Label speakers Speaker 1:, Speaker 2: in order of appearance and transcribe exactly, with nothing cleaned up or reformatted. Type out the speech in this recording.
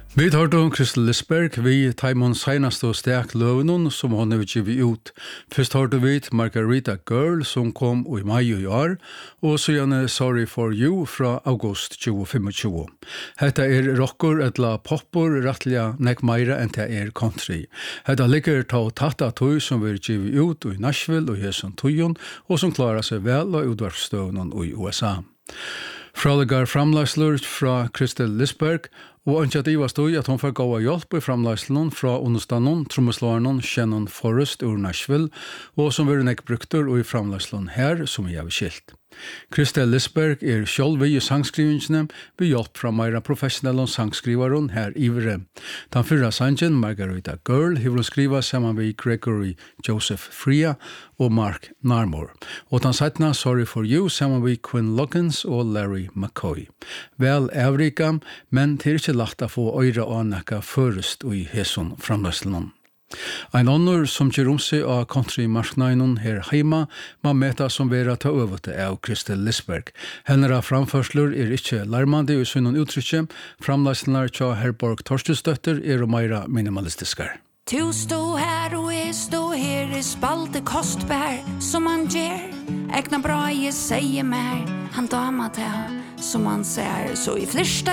Speaker 1: Vi tar då Kristel Lisberg, vi taimon senaste og stek løvnun som hon har givet ut. Først har vi Margarita Girl som kom i mai i år, og så gjerne Sorry for You fra august tjue tjue-tjue. Hetta er rocker etla popper rettelig nek meira enn det er country. Hetta ligger ta tatta tøy som vi givet ut i Nashville og Hesun Tøyen, og som klarar seg vel av utvarpsstøvnen i U S A. Fraligar framlagslur fra Kristel Lisberg, og ønsker at jeg var stod at hun får gå av hjelp i framlagslun fra understanden trommeslåren Shannon Forrest ur Nashville, og som vil nek brukter og i framlagslun her som jeg har skilt. Kristel Lisberg er sjálv i sangskrivingene ved hjelp fra meira professionelle sangskrivaren her i Ivre. Den fyrra sangen, Margarita Girl, har hun skriva sammen med Gregory Joseph Fria og Mark Narmore. Og den settene Sorry for You sammen med Quinn Loggins og Larry McCoy. Vel avrika, men det er ikke lagt å få øyre og nekka først i Hesun framløslen. Ein annor som gjør om seg av country-marknaden her heima, man meta som vera ta øvete av Kristel Lisberg. Hennera framførsler er ikke larmande i sønnen uttrykkje, framleisninger til Herborg Torstensdøtter er meira minimalistiskar.
Speaker 2: Tu stå her og jeg stå her i spalte kostbær som han gjer. Ekna bra jeg sier mer, han dama til som han ser, så i flirsta